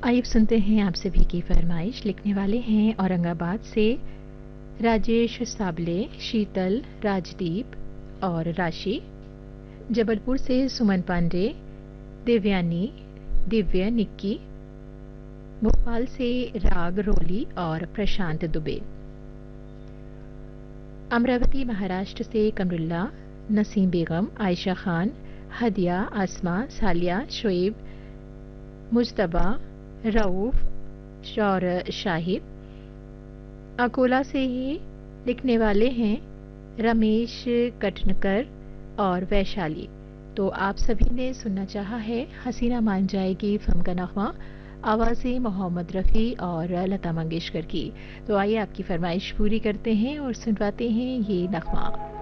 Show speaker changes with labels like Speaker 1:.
Speaker 1: आइए सुनते हैं आप सभी की फरमाइश। लिखने वाले हैं औरंगाबाद से राजेश साबले, शीतल, राजदीप और राशि। जबलपुर से सुमन पांडे, दिव्यानी, दिव्य, निक्की। भोपाल से राग रोली और प्रशांत दुबे। अमरावती महाराष्ट्र से कमरुल्ला, नसीम बेगम, आयशा खान, हदिया, आसमा, सालिया, शोएब, मुजतबा, रऊफ और शाहिद। अकोला से ही लिखने वाले हैं रमेश कटनकर और वैशाली। तो आप सभी ने सुनना चाहा है हसीना मान जाएगी फिल्म का नगमा, आवाज़ें मोहम्मद रफ़ी और लता मंगेशकर की। तो आइए आपकी फरमाइश पूरी करते हैं और सुनवाते हैं ये नगमा।